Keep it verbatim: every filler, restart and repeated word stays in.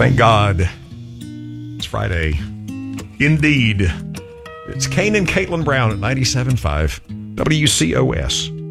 Thank God. It's Friday. Indeed. It's Kane and Caitlin Brown at ninety-seven point five W C O S.